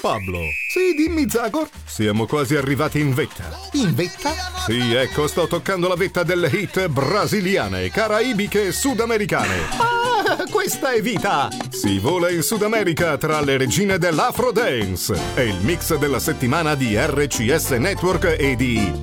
Pablo. Sì, dimmi Zagor. Siamo quasi arrivati in vetta. In vetta? Sì, ecco, sto toccando la vetta delle hit brasiliane, caraibiche e sudamericane. Ah, questa è vita! Si vola in Sud America tra le regine dell'Afro Dance. È il mix della settimana di RCS Network e di